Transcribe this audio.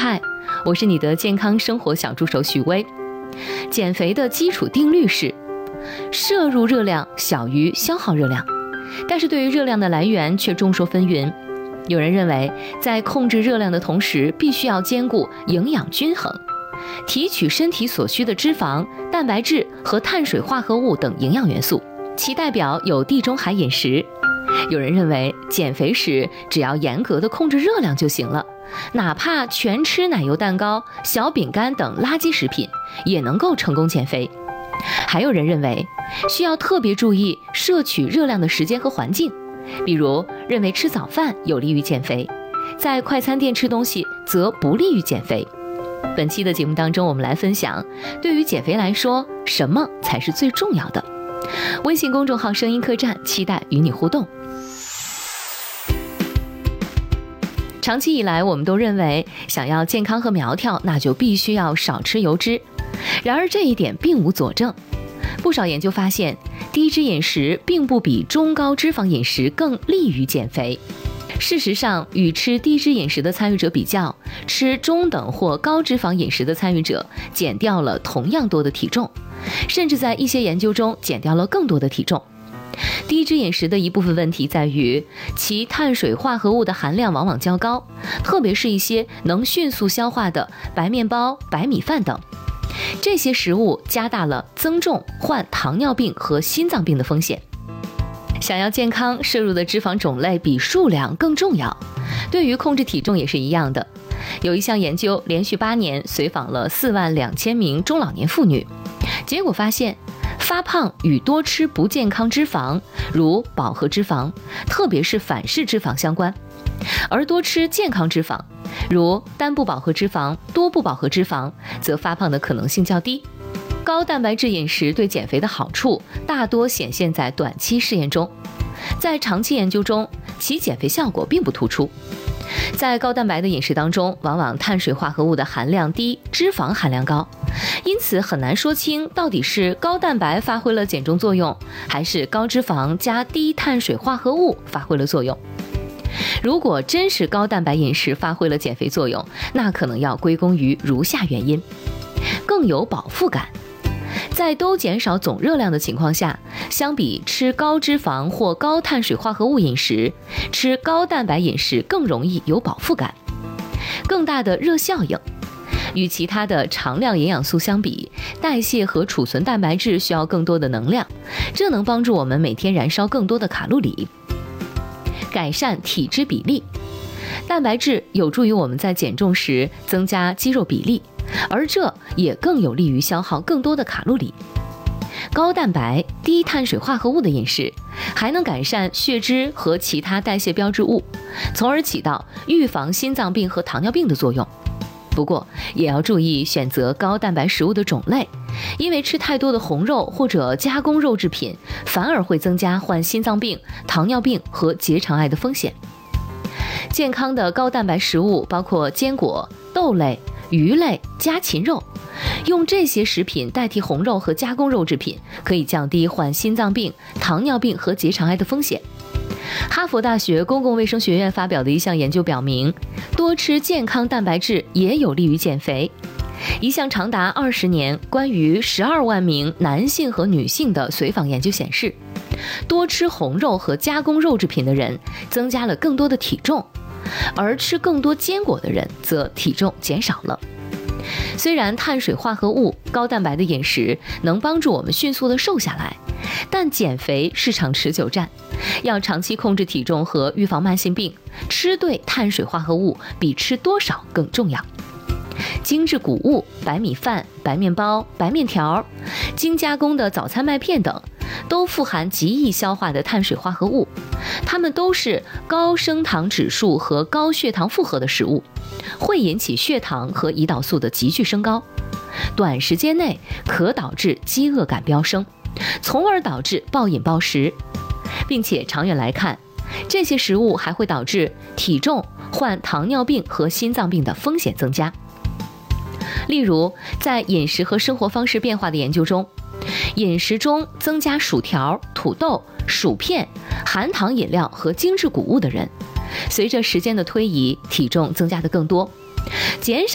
嗨，我是你的健康生活小助手许薇。减肥的基础定律是，摄入热量小于消耗热量，但是对于热量的来源却众说纷纭。有人认为，在控制热量的同时，必须要兼顾营养均衡，提取身体所需的脂肪、蛋白质和碳水化合物等营养元素，其代表有地中海饮食。有人认为，减肥时只要严格的控制热量就行了，哪怕全吃奶油蛋糕、小饼干等垃圾食品，也能够成功减肥。还有人认为，需要特别注意摄取热量的时间和环境，比如认为吃早饭有利于减肥，在快餐店吃东西则不利于减肥。本期的节目当中，我们来分享，对于减肥来说，什么才是最重要的？微信公众号声音客栈，期待与你互动。长期以来，我们都认为想要健康和苗条，那就必须要少吃油脂。然而这一点并无佐证。不少研究发现，低脂饮食并不比中高脂肪饮食更利于减肥。事实上，与吃低脂饮食的参与者比较，吃中等或高脂肪饮食的参与者减掉了同样多的体重，甚至在一些研究中减掉了更多的体重。低脂饮食的一部分问题在于，其碳水化合物的含量往往较高，特别是一些能迅速消化的白面包、白米饭等。这些食物加大了增重、患糖尿病和心脏病的风险。想要健康，摄入的脂肪种类比数量更重要。对于控制体重也是一样的。有一项研究连续8年随访了42000名中老年妇女，结果发现，发胖与多吃不健康脂肪，如饱和脂肪，特别是反式脂肪相关，而多吃健康脂肪，如单不饱和脂肪、多不饱和脂肪，则发胖的可能性较低。高蛋白质饮食对减肥的好处大多显现在短期试验中，在长期研究中，其减肥效果并不突出。在高蛋白的饮食当中，往往碳水化合物的含量低，脂肪含量高，因此很难说清到底是高蛋白发挥了减重作用，还是高脂肪加低碳水化合物发挥了作用。如果真是高蛋白饮食发挥了减肥作用，那可能要归功于如下原因：更有饱腹感。在都减少总热量的情况下，相比吃高脂肪或高碳水化合物饮食，吃高蛋白饮食更容易有饱腹感，更大的热效应。与其他的常量营养素相比，代谢和储存蛋白质需要更多的能量，这能帮助我们每天燃烧更多的卡路里。改善体脂比例，蛋白质有助于我们在减重时增加肌肉比例，而这也更有利于消耗更多的卡路里。高蛋白、低碳水化合物的饮食还能改善血脂和其他代谢标志物，从而起到预防心脏病和糖尿病的作用。不过，也要注意选择高蛋白食物的种类，因为吃太多的红肉或者加工肉制品，反而会增加患心脏病、糖尿病和结肠癌的风险。健康的高蛋白食物包括坚果、豆类、鱼类、家禽肉，用这些食品代替红肉和加工肉制品，可以降低患心脏病、糖尿病和结肠癌的风险。哈佛大学公共卫生学院发表的一项研究表明，多吃健康蛋白质也有利于减肥。一项长达20年关于12万名男性和女性的随访研究显示，多吃红肉和加工肉制品的人增加了更多的体重，而吃更多坚果的人则体重减少了。虽然碳水化合物、高蛋白的饮食能帮助我们迅速地瘦下来，但减肥是场持久战，要长期控制体重和预防慢性病，吃对碳水化合物比吃多少更重要。精致谷物、白米饭、白面包、白面条、精加工的早餐麦片等，都富含极易消化的碳水化合物，它们都是高升糖指数和高血糖负荷的食物，会引起血糖和胰岛素的急剧升高，短时间内可导致饥饿感飙升，从而导致暴饮暴食，并且长远来看，这些食物还会导致体重、患糖尿病和心脏病的风险增加。例如，在饮食和生活方式变化的研究中，饮食中增加薯条、土豆、薯片、含糖饮料和精致谷物的人，随着时间的推移，体重增加的更多，减少